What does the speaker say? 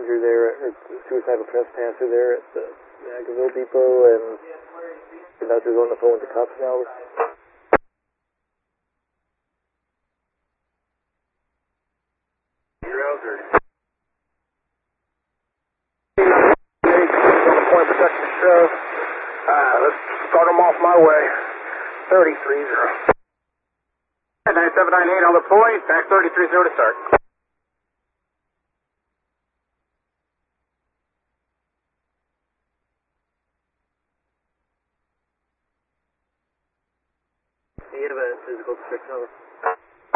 passenger there, or suicidal trespasser there at the Agaville Depot, and the conductor's on the phone with the cops now. Point protection show. Let's start them off my way. 33-0. 9798 on the point. Back 33-0 to start. Do you have a physical description of it?